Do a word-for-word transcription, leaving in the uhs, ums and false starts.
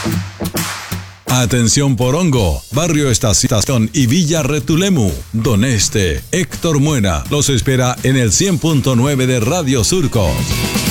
Atención Porongo, Barrio Estación y Villa Retulemu. Don Este, Héctor Muena, los espera en el cien punto nueve de Radio Surco.